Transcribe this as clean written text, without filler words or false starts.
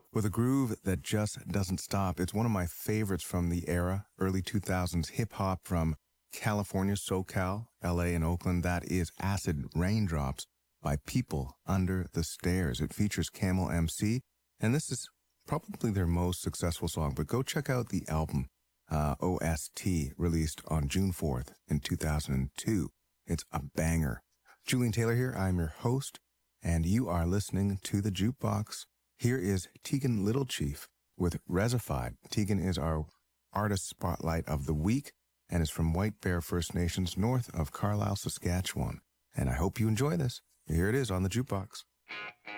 with a groove that just doesn't stop. It's one of my favorites from the era, early 2000s hip-hop from California, SoCal, LA, and Oakland. That is Acid Raindrops by People Under the Stairs. It features Camel MC, and this is probably their most successful song, but go check out the album, OST, released on June 4th in 2002. It's a banger. Julian Taylor here. I'm your host, and you are listening to The Jukebox. Here is Tegan Little Chief with Resified. Tegan is our artist spotlight of the week and is from White Bear First Nations north of Carlisle, Saskatchewan. And I hope you enjoy this. Here it is on The Jukebox.